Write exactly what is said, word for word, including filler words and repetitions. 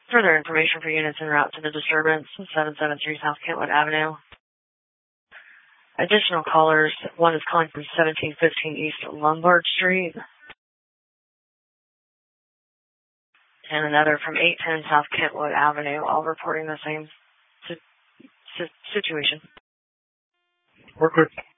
Further information for units en route to the disturbance, seven seven three South Kentwood Avenue. Additional callers, one is calling from seventeen fifteen East Lombard Street, and another from eight ten South Kentwood Avenue, all reporting the same si- si- situation. Work with